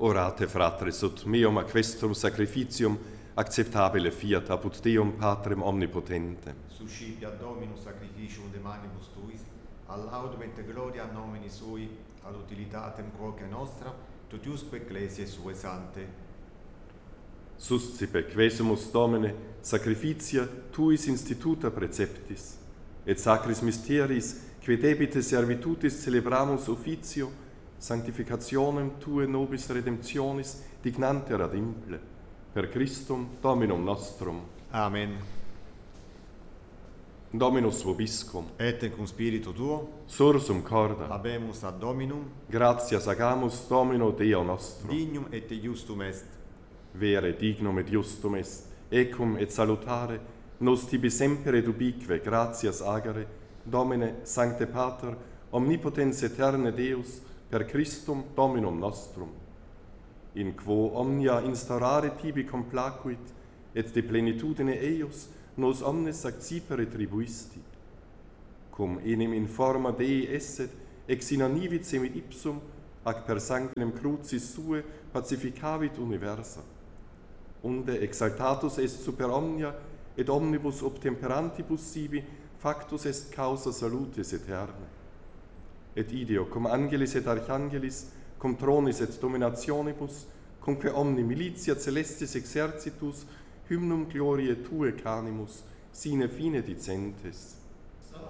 Orate, fratres, ut meum aquestrum sacrificium acceptabile fiat apud Deum Patrem omnipotentem. Suscipia Dominus sacrificium de manibus tuis, ad laudum et gloria nomini sui, ad utilitatem quoque nostra, totiusque ecclesiae sue sante. Suscipe quesumus Domine sacrificia tuis instituta preceptis, et sacris mysteris, que debite servitutis celebramus officio, sanctificationem Tue nobis redemptionis dignanter ad imple, per Christum Dominum nostrum. Amen. Dominus vobiscum, Et cum spiritu tuo, sursum corda, habemus ad Dominum, gratias agamus Domino Deo nostro. dignum et justum est. Vere dignum et justum est, ecum et salutare, nos tibi semper et ubique gratias agere, Domine, Sancte Pater, omnipotens eterne Deus, per Christum Dominum nostrum, in quo omnia instaurare tibi complacuit, et de plenitudine eius nos omnes accipere tribuisti, cum enim in forma Dei esset, ex in annivit semit ipsum, ac per sanguinem crucis sue pacificavit universa, unde exaltatus est super omnia, et omnibus obtemperantibus sibi factus est causa salutis aeterna. Et ideo, cum angelis et archangelis, cum tronis et dominationibus, cumque omni militia celestis exercitus, hymnum gloriae Tue canimus, sine fine dicentes.